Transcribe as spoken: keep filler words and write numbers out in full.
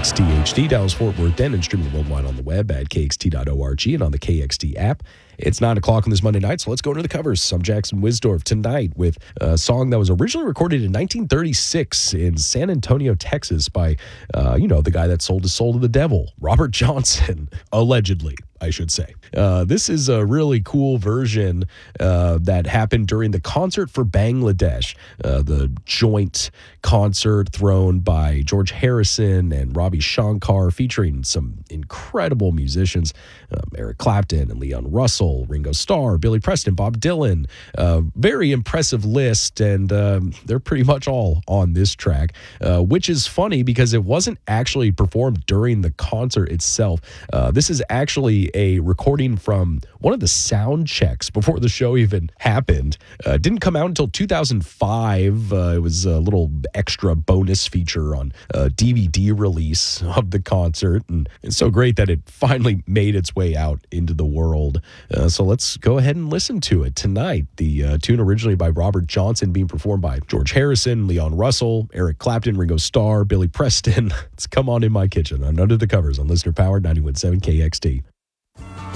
X T H D, Dallas-Fort Worth, Denton, and streaming worldwide on the web at K X T dot org and on the K X T app. It's nine o'clock on this Monday night, so let's go into the covers. I'm Jackson Wisdorf tonight with a song that was originally recorded in nineteen thirty-six in San Antonio, Texas by, uh, you know, the guy that sold his soul to the devil, Robert Johnson, allegedly, I should say. Uh, this is a really cool version uh, that happened during the Concert for Bangladesh, uh, the joint concert thrown by George Harrison and Ravi Shankar, featuring some incredible musicians, um, Eric Clapton and Leon Russell, Ringo Starr, Billy Preston, Bob Dylan. Uh, very impressive list, and um, they're pretty much all on this track, uh, which is funny because it wasn't actually performed during the concert itself. Uh, this is actually a recording from one of the sound checks before the show even happened. Uh, didn't come out until two thousand five. Uh, it was a little extra bonus feature on a D V D release of the concert, and it's so great that it finally made its way out into the world. Uh, so let's go ahead and listen to it tonight. The uh, tune originally by Robert Johnson, being performed by George Harrison, Leon Russell, Eric Clapton, Ringo Starr, Billy Preston. It's Come On In My Kitchen on Under the Covers on Listener Powered ninety-one point seven K X T.